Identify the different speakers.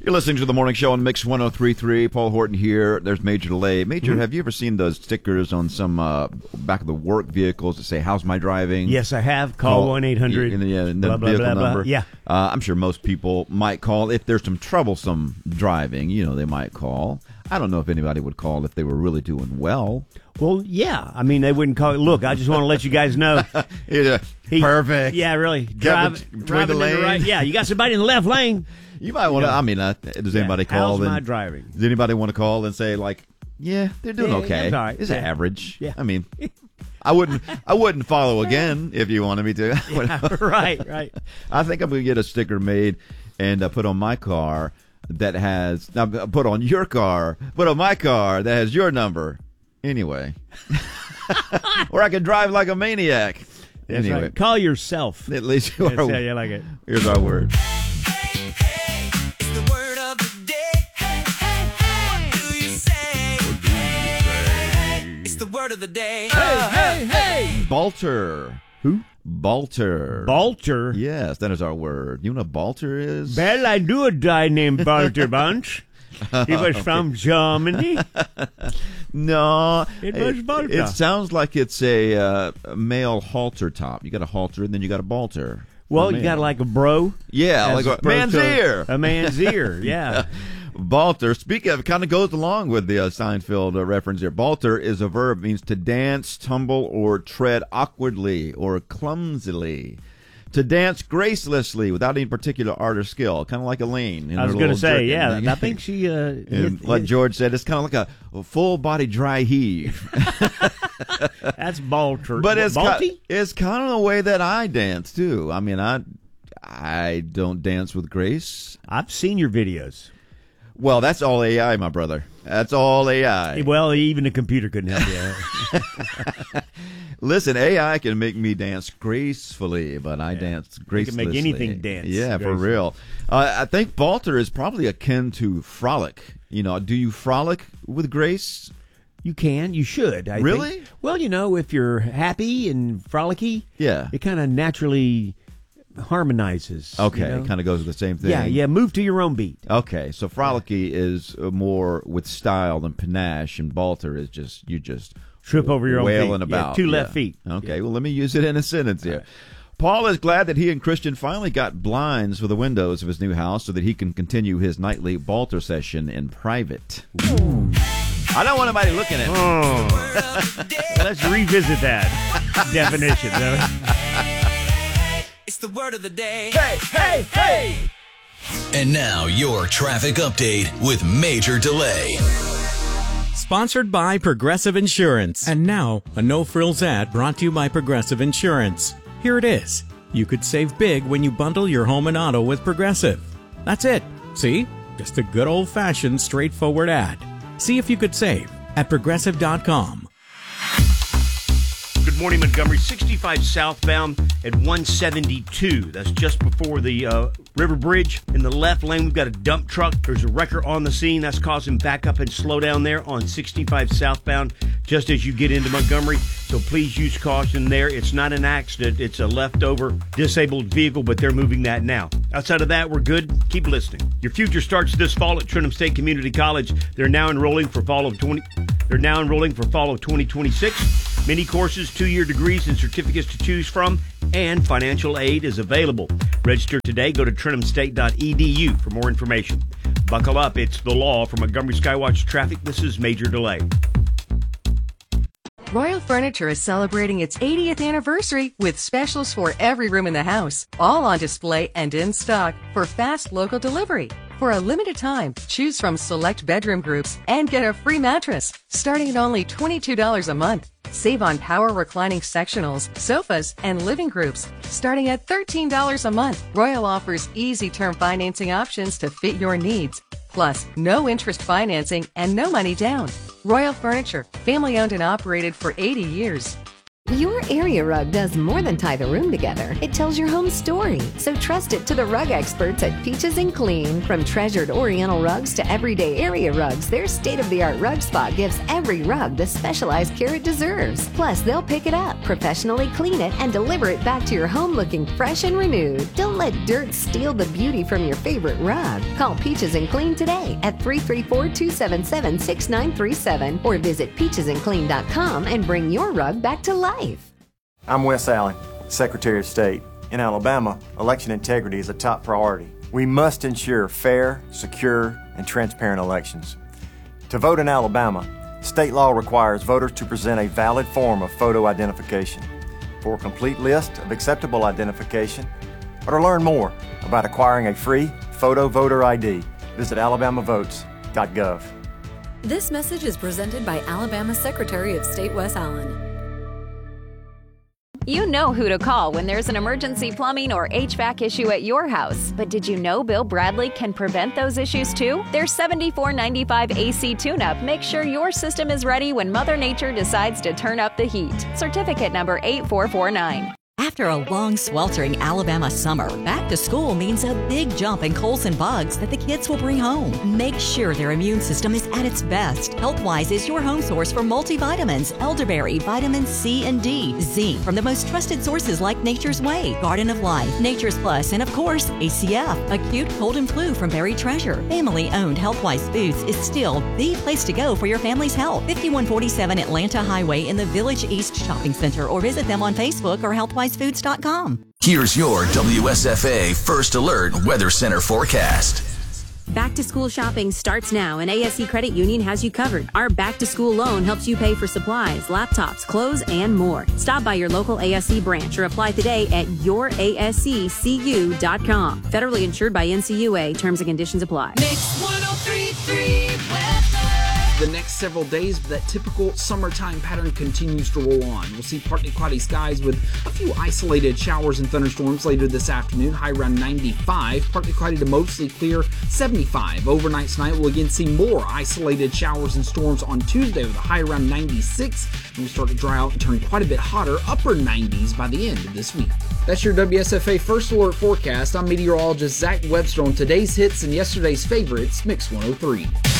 Speaker 1: You're listening to the Morning Show on Mix 103.3. Paul Horton here. There's Major Delay. Major, have you ever seen those stickers on some back of the work vehicles that say, how's my driving?
Speaker 2: Yes, I have. Call 1-800.
Speaker 1: In the
Speaker 2: blah,
Speaker 1: vehicle
Speaker 2: blah, blah,
Speaker 1: number.
Speaker 2: blah. Yeah.
Speaker 1: I'm sure most people might call if there's some troublesome driving. They might call. I don't know if anybody would call if they were really doing well.
Speaker 2: Well, yeah. I mean, they wouldn't call it. Look, I just want to let you guys know.
Speaker 1: Perfect.
Speaker 2: Yeah, really. Driving
Speaker 1: the
Speaker 2: in the right. Yeah, you got somebody in the left lane.
Speaker 1: You might want to, does anybody call?
Speaker 2: How's my driving?
Speaker 1: Does anybody want to call and say, like, yeah, they're doing okay.
Speaker 2: All right.
Speaker 1: It's average.
Speaker 2: Yeah.
Speaker 1: I mean, I wouldn't follow again if you wanted me to.
Speaker 2: Yeah, right.
Speaker 1: I think I'm going to get a sticker made and put on my car that has, put on your car, put on my car that has your number. Anyway. Or I could drive like a maniac.
Speaker 2: That's
Speaker 1: anyway.
Speaker 2: Right. Call yourself.
Speaker 1: At least you are.
Speaker 2: That's how you like it.
Speaker 1: Here's our word.
Speaker 3: It's the word of the day. What do you say? It's the word of the day.
Speaker 2: Hey.
Speaker 1: Balter.
Speaker 2: Who?
Speaker 1: Balter.
Speaker 2: Balter?
Speaker 1: Yes, that is our word. You know what Balter is?
Speaker 2: Well, I knew a guy named Balter Bunch. He was from Germany.
Speaker 1: No.
Speaker 2: It was Balter.
Speaker 1: It sounds like it's a male halter top. You got a halter, and then you got a Balter.
Speaker 2: Well, you got like a bro.
Speaker 1: Yeah, like a man's ear.
Speaker 2: A man's ear, yeah.
Speaker 1: Balter, speaking of, kind of goes along with the Seinfeld reference here. Balter is a verb, means to dance, tumble, or tread awkwardly or clumsily. To dance gracelessly without any particular art or skill, kind of like Elaine.
Speaker 2: I was going to say, yeah, I think she...
Speaker 1: like George said, it's kind of like a full-body dry heave.
Speaker 2: That's Balter.
Speaker 1: But it's
Speaker 2: Balty?
Speaker 1: Kind of the way that I dance, too. I mean, I don't dance with grace.
Speaker 2: I've seen your videos.
Speaker 1: Well, that's all AI, my brother. That's all AI.
Speaker 2: Well, even a computer couldn't help you.
Speaker 1: Listen, AI can make me dance gracefully, but I dance gracelessly.
Speaker 2: It can make anything dance.
Speaker 1: Yeah, for real. I think Balter is probably akin to frolic. Do you frolic with grace?
Speaker 2: You can. You should. I
Speaker 1: really?
Speaker 2: think. Well, if you're happy and frolicky,
Speaker 1: yeah,
Speaker 2: it kind of naturally harmonizes.
Speaker 1: Okay, it kind of goes with the same thing.
Speaker 2: Yeah, move to your own beat.
Speaker 1: Okay, so frolicky is more with style than panache, and Balter is just
Speaker 2: trip over your own feet.
Speaker 1: Wailing about.
Speaker 2: Two left feet.
Speaker 1: Okay, well, let me use it in a sentence here. Paul is glad that he and Christian finally got blinds for the windows of his new house so that he can continue his nightly Balter session in private. Ooh. I don't want anybody looking at me.
Speaker 2: Oh. Let's revisit that definition.
Speaker 3: It's the word of the day.
Speaker 2: Hey!
Speaker 4: And now your traffic update with Major Delay.
Speaker 5: Sponsored by Progressive Insurance. And now, a no-frills ad brought to you by Progressive Insurance. Here it is. You could save big when you bundle your home and auto with Progressive. That's it. See? Just a good old-fashioned, straightforward ad. See if you could save at Progressive.com.
Speaker 2: Good morning, Montgomery. 65 southbound at 172. That's just before the River Bridge. In the left lane, we've got a dump truck. There's a wrecker on the scene. That's causing backup and slow down there on 65 southbound just as you get into Montgomery. So please use caution there. It's not an accident. It's a leftover disabled vehicle, but they're moving that now. Outside of that, we're good. Keep listening. Your future starts this fall at Trenton State Community College. They're now enrolling for fall of 2026. Many courses, 2-year degrees, and certificates to choose from, and financial aid is available. Register today. Go to TrentonState.edu for more information. Buckle up. It's the law. For Montgomery Skywatch Traffic, this is Major Delay.
Speaker 6: Royal Furniture is celebrating its 80th anniversary with specials for every room in the house, all on display and in stock for fast local delivery. For a limited time, choose from select bedroom groups and get a free mattress, starting at only $22 a month. Save on power reclining sectionals, sofas, and living groups, starting at $13 a month. Royal offers easy term financing options to fit your needs. Plus, no interest financing and no money down. Royal Furniture, family owned and operated for 80 years.
Speaker 7: Your area rug does more than tie the room together. It tells your home story. So trust it to the rug experts at Peaches and Clean. From treasured Oriental rugs to everyday area rugs, their state-of-the-art rug spot gives every rug the specialized care it deserves. Plus, they'll pick it up, professionally clean it, and deliver it back to your home looking fresh and renewed. Don't let dirt steal the beauty from your favorite rug. Call Peaches and Clean today at 334-277-6937 or visit peachesandclean.com and bring your rug back to life.
Speaker 8: I'm Wes Allen, Secretary of State. In Alabama, election integrity is a top priority. We must ensure fair, secure, and transparent elections. To vote in Alabama, state law requires voters to present a valid form of photo identification. For a complete list of acceptable identification, or to learn more about acquiring a free photo voter ID, visit alabamavotes.gov.
Speaker 9: This message is presented by Alabama Secretary of State Wes Allen.
Speaker 10: You know who to call when there's an emergency plumbing or HVAC issue at your house. But did you know Bill Bradley can prevent those issues too? Their $74.95 AC tune-up makes sure your system is ready when Mother Nature decides to turn up the heat. Certificate number 8449.
Speaker 11: After a long, sweltering Alabama summer, back to school means a big jump in colds and bugs that the kids will bring home. Make sure their immune system is at its best. Healthwise is your home source for multivitamins, elderberry, vitamin C and D, zinc from the most trusted sources like Nature's Way, Garden of Life, Nature's Plus, and of course, ACF. Acute cold and flu from Berry Treasure. Family-owned Healthwise Foods is still the place to go for your family's health. 5147 Atlanta Highway in the Village East Shopping Center, or visit them on Facebook or healthwisefoods.com.
Speaker 4: Here's your WSFA First Alert Weather Center forecast.
Speaker 12: Back to school shopping starts now, and ASC Credit Union has you covered. Our back to school loan helps you pay for supplies, laptops, clothes, and more. Stop by your local ASC branch or apply today at yourasccu.com. Federally insured by NCUA. Terms and conditions apply.
Speaker 3: Mix 103.3 weather.
Speaker 13: The next several days, that typical summertime pattern continues to roll on. We'll see partly cloudy skies with a few isolated showers and thunderstorms later this afternoon, high around 95, partly cloudy to mostly clear, 75. Overnight tonight, we'll again see more isolated showers and storms on Tuesday with a high around 96, and we'll start to dry out and turn quite a bit hotter, upper 90s by the end of this week. That's your WSFA First Alert forecast. I'm meteorologist Zach Webster on today's hits and yesterday's favorites, Mix 103.